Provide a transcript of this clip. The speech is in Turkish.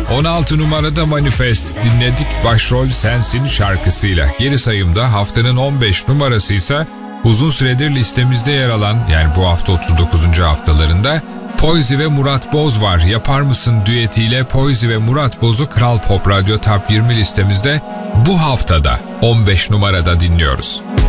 16 numarada Manifest dinledik, Başrol Sensin şarkısıyla. Geri sayımda haftanın 15 numarası ise uzun süredir listemizde yer alan, yani bu hafta 39. haftalarında Poyzi ve Murat Boz var. Yapar mısın düetiyle Poyzi ve Murat Boz'u Kral Pop Radyo Top 20 listemizde bu haftada 15 numarada dinliyoruz.